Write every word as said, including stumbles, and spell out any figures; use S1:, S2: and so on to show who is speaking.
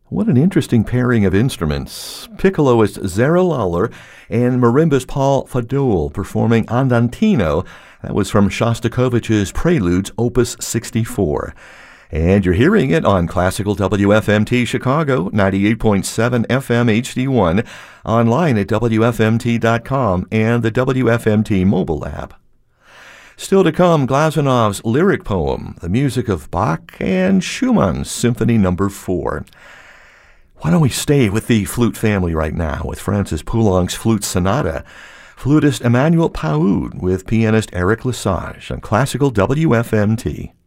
S1: What an interesting pairing of instruments. Piccoloist Zara Lawler and marimbist Paul Fadul performing Andantino. That was from Shostakovich's Preludes, Opus sixty-four. And you're hearing it on Classical W F M T Chicago, ninety-eight point seven F M H D one, online at W F M T dot com and the W F M T mobile app. Still to come, Glazanov's lyric poem, the music of Bach and Schumann's Symphony Number four. Why don't we stay with the flute family right now with Francis Poulenc's Flute Sonata, flutist Emmanuel Paoud with pianist Eric Lesage on Classical W F M T.